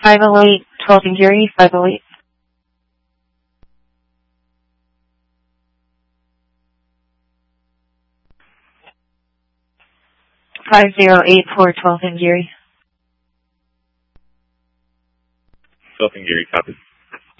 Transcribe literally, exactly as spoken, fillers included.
five oh eight, twelve in Geary, five oh eight. five oh eight four, twelve in Geary. twelve in Geary, copy.